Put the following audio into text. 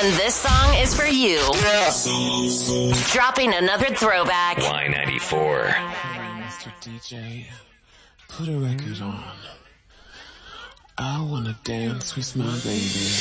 And this song is for you. Dropping another throwback. Y94. Mr. DJ, put a record on. I wanna dance with my baby.